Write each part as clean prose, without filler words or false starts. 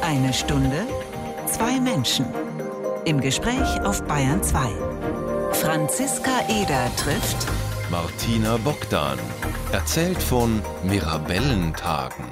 Eine Stunde, zwei Menschen. Im Gespräch auf Bayern 2. Franziska Eder trifft Martina Bogdan. Erzählt von Mirabellentagen.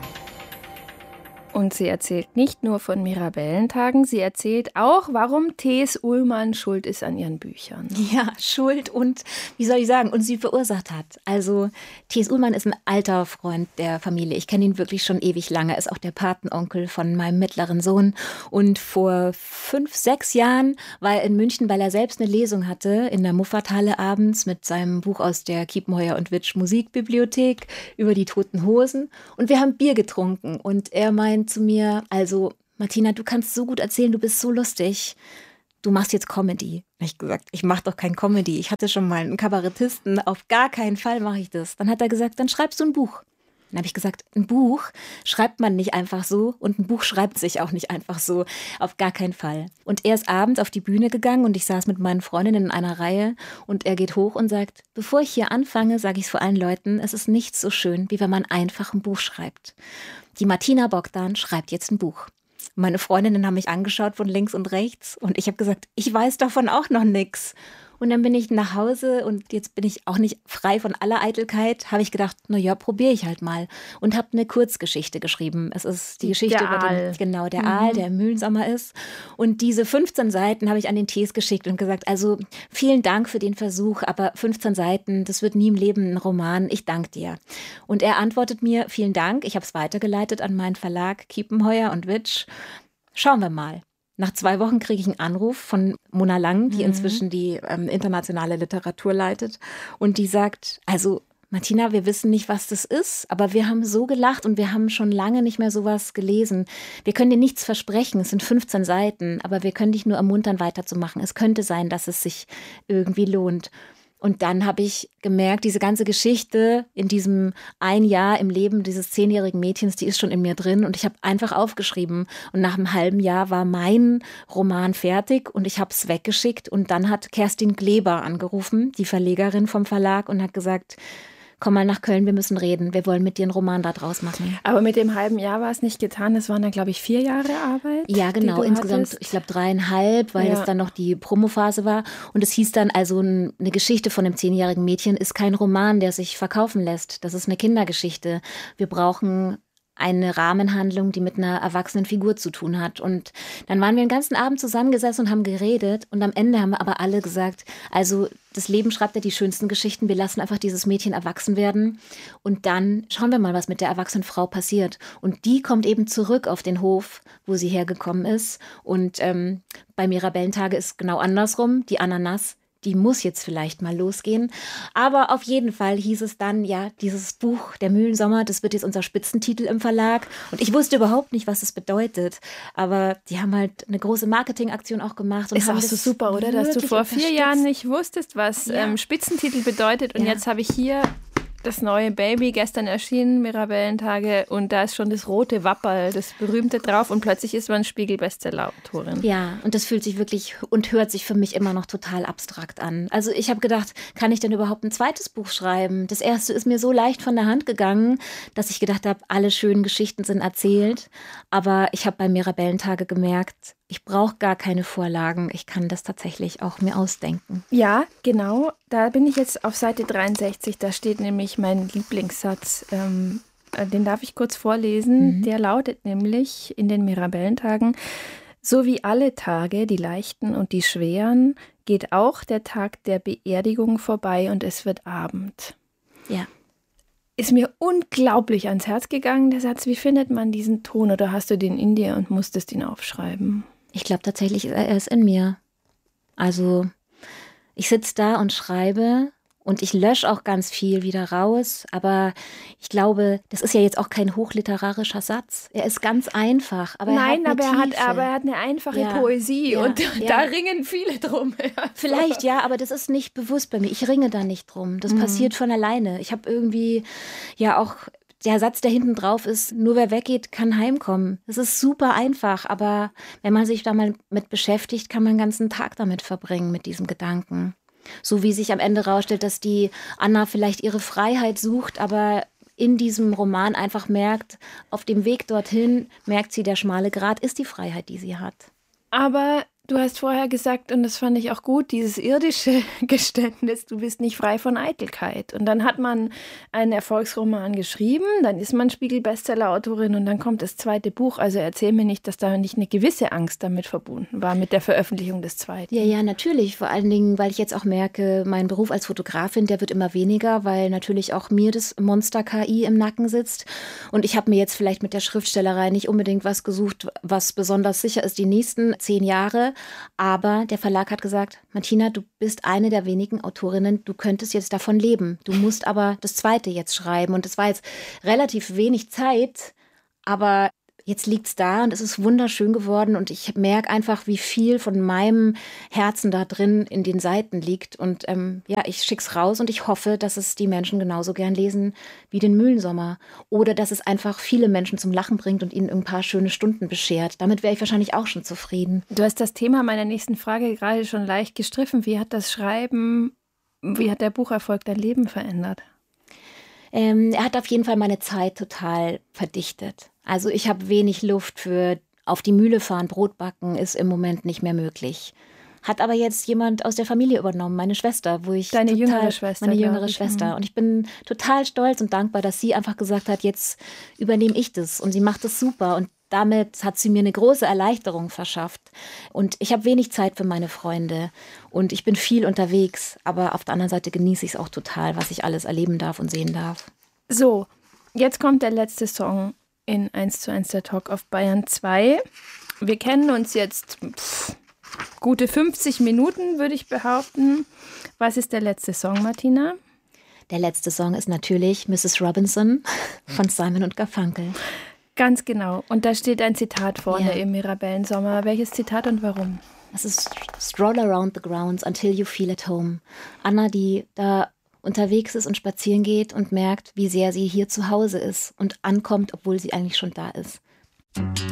Und sie erzählt nicht nur von Mirabellentagen, sie erzählt auch, warum T.S. Ullmann schuld ist an ihren Büchern. Ja, schuld und, wie soll ich sagen, und sie verursacht hat. Also T.S. Ullmann ist ein alter Freund der Familie. Ich kenne ihn wirklich schon ewig lange. Er ist auch der Patenonkel von meinem mittleren Sohn. Und vor 5, 6 Jahren war er in München, weil er selbst eine Lesung hatte in der Muffathalle abends mit seinem Buch aus der Kiepenheuer und Witsch Musikbibliothek über die Toten Hosen. Und wir haben Bier getrunken und er meint zu mir, also Martina, du kannst so gut erzählen, du bist so lustig. Du machst jetzt Comedy. Habe ich gesagt, ich mache doch kein Comedy. Ich hatte schon mal einen Kabarettisten, auf gar keinen Fall mache ich das. Dann hat er gesagt, dann schreibst du ein Buch. Dann habe ich gesagt, ein Buch schreibt man nicht einfach so und ein Buch schreibt sich auch nicht einfach so, auf gar keinen Fall. Und er ist abends auf die Bühne gegangen und ich saß mit meinen Freundinnen in einer Reihe und er geht hoch und sagt, bevor ich hier anfange, sage ich es vor allen Leuten, es ist nicht so schön, wie wenn man einfach ein Buch schreibt. Die Martina Bogdan schreibt jetzt ein Buch. Meine Freundinnen haben mich angeschaut von links und rechts und ich habe gesagt, ich weiß davon auch noch nichts. Und dann bin ich nach Hause und jetzt bin ich auch nicht frei von aller Eitelkeit, habe ich gedacht, na ja, probiere ich halt mal. Und habe eine Kurzgeschichte geschrieben. Es ist die Geschichte Der über Aal. der Aal, der im Mühlensommer ist. Und diese 15 Seiten habe ich an den T.S. geschickt und gesagt, also vielen Dank für den Versuch, aber 15 Seiten, das wird nie im Leben ein Roman, ich danke dir. Und er antwortet mir, vielen Dank, ich habe es weitergeleitet an meinen Verlag Kiepenheuer und Witsch. Schauen wir mal. Nach 2 Wochen kriege ich einen Anruf von Mona Lang, die inzwischen die internationale Literatur leitet. Und die sagt, also Martina, wir wissen nicht, was das ist, aber wir haben so gelacht und wir haben schon lange nicht mehr sowas gelesen. Wir können dir nichts versprechen, es sind 15 Seiten, aber wir können dich nur ermuntern, weiterzumachen. Es könnte sein, dass es sich irgendwie lohnt. Und dann habe ich gemerkt, diese ganze Geschichte in diesem 1 Jahr im Leben dieses 10-jährigen Mädchens, die ist schon in mir drin. Und ich habe einfach aufgeschrieben. Und nach einem halben Jahr war mein Roman fertig und ich habe es weggeschickt. Und dann hat Kerstin Gleber angerufen, die Verlegerin vom Verlag, und hat gesagt, komm mal nach Köln, wir müssen reden. Wir wollen mit dir einen Roman da draus machen. Aber mit dem halben Jahr war es nicht getan. Das waren dann, glaube ich, 4 Jahre Arbeit. Ja, genau. Insgesamt, hattest. ich glaube, 3,5, weil es dann noch die Promophase war. Und es hieß dann, also eine Geschichte von einem 10-jährigen Mädchen ist kein Roman, der sich verkaufen lässt. Das ist eine Kindergeschichte. Wir brauchen eine Rahmenhandlung, die mit einer erwachsenen Figur zu tun hat. Und dann waren wir den ganzen Abend zusammengesessen und haben geredet. Und am Ende haben wir aber alle gesagt, also das Leben schreibt ja die schönsten Geschichten. Wir lassen einfach dieses Mädchen erwachsen werden. Und dann schauen wir mal, was mit der erwachsenen Frau passiert. Und die kommt eben zurück auf den Hof, wo sie hergekommen ist. Und bei Mirabellentage ist genau andersrum. Die Ananas, die muss jetzt vielleicht mal losgehen. Aber auf jeden Fall hieß es dann, ja, dieses Buch, Der Mühlensommer, das wird jetzt unser Spitzentitel im Verlag. Und ich wusste überhaupt nicht, was das bedeutet. Aber die haben halt eine große Marketingaktion auch gemacht. Und Ist haben auch so das super, oder? Dass du wirklich vor 4 unterstützt. Jahren nicht wusstest, was Spitzentitel bedeutet. Und Ja. jetzt habe ich hier das neue Baby, gestern erschienen, Mirabellentage. Und da ist schon das rote Wapperl, das berühmte drauf. Und plötzlich ist man Spiegel-Bestseller-Autorin. Ja, und das fühlt sich wirklich und hört sich für mich immer noch total abstrakt an. Also ich habe gedacht, kann ich denn überhaupt ein zweites Buch schreiben? Das erste ist mir so leicht von der Hand gegangen, dass ich gedacht habe, alle schönen Geschichten sind erzählt. Aber ich habe bei Mirabellentage gemerkt, ich brauche gar keine Vorlagen. Ich kann das tatsächlich auch mir ausdenken. Ja, genau. Da bin ich jetzt auf Seite 63. Da steht nämlich mein Lieblingssatz. Den darf ich kurz vorlesen. Der lautet nämlich in den Mirabellentagen: So wie alle Tage, die leichten und die schweren, geht auch der Tag der Beerdigung vorbei und es wird Abend. Ja. Ist mir unglaublich ans Herz gegangen, der Satz. Wie findet man diesen Ton? Oder hast du den in dir und musstest ihn aufschreiben? Ich glaube tatsächlich, er ist in mir. Also ich sitze da und schreibe und ich lösche auch ganz viel wieder raus. Aber ich glaube, das ist ja jetzt auch kein hochliterarischer Satz. Er ist ganz einfach. Aber Nein, er hat eine Tiefe. er hat eine einfache Ja, Poesie ja, und ja. da ringen viele drum. Vielleicht ja, aber das ist nicht bewusst bei mir. Ich ringe da nicht drum. Das passiert von alleine. Ich habe irgendwie ja auch der Satz, der hinten drauf ist, nur wer weggeht, kann heimkommen. Das ist super einfach, aber wenn man sich da mal mit beschäftigt, kann man den ganzen Tag damit verbringen, mit diesem Gedanken. So wie sich am Ende rausstellt, dass die Anna vielleicht ihre Freiheit sucht, aber in diesem Roman einfach merkt, auf dem Weg dorthin merkt sie, der schmale Grat ist die Freiheit, die sie hat. Aber du hast vorher gesagt, und das fand ich auch gut, dieses irdische Geständnis, du bist nicht frei von Eitelkeit. Und dann hat man einen Erfolgsroman geschrieben, dann ist man Spiegel-Bestseller-Autorin und dann kommt das zweite Buch. Also erzähl mir nicht, dass da nicht eine gewisse Angst damit verbunden war, mit der Veröffentlichung des zweiten. Ja, natürlich. Vor allen Dingen, weil ich jetzt auch merke, mein Beruf als Fotografin, der wird immer weniger, weil natürlich auch mir das Monster KI im Nacken sitzt. Und ich habe mir jetzt vielleicht mit der Schriftstellerei nicht unbedingt was gesucht, was besonders sicher ist die nächsten 10 Jahre. Aber der Verlag hat gesagt, Martina, du bist eine der wenigen Autorinnen, du könntest jetzt davon leben. Du musst aber das zweite jetzt schreiben. Und es war jetzt relativ wenig Zeit, aber jetzt liegt es da und es ist wunderschön geworden. Und ich merke einfach, wie viel von meinem Herzen da drin in den Seiten liegt. Und ich schick's raus und ich hoffe, dass es die Menschen genauso gern lesen wie den Mühlensommer. Oder dass es einfach viele Menschen zum Lachen bringt und ihnen ein paar schöne Stunden beschert. Damit wäre ich wahrscheinlich auch schon zufrieden. Du hast das Thema meiner nächsten Frage gerade schon leicht gestriffen. Wie hat das Schreiben, wie hat der Bucherfolg dein Leben verändert? Er hat auf jeden Fall meine Zeit total verdichtet. Also ich habe wenig Luft für auf die Mühle fahren, Brot backen ist im Moment nicht mehr möglich. Hat aber jetzt jemand aus der Familie übernommen, meine Schwester, wo ich Deine jüngere Schwester. Meine jüngere Schwester. Und ich bin total stolz und dankbar, dass sie einfach gesagt hat, jetzt übernehme ich das. Und sie macht das super. Und damit hat sie mir eine große Erleichterung verschafft. Und ich habe wenig Zeit für meine Freunde. Und ich bin viel unterwegs. Aber auf der anderen Seite genieße ich es auch total, was ich alles erleben darf und sehen darf. So, jetzt kommt der letzte Song in 1:1 der Talk auf Bayern 2. Wir kennen uns jetzt gute 50 Minuten, würde ich behaupten. Was ist der letzte Song, Martina? Der letzte Song ist natürlich Mrs. Robinson von Simon & Garfunkel. Ganz genau. Und da steht ein Zitat vorne im Mirabellensommer. Welches Zitat und warum? Das ist Stroll around the grounds until you feel at home. Anna, die da unterwegs ist und spazieren geht und merkt, wie sehr sie hier zu Hause ist und ankommt, obwohl sie eigentlich schon da ist.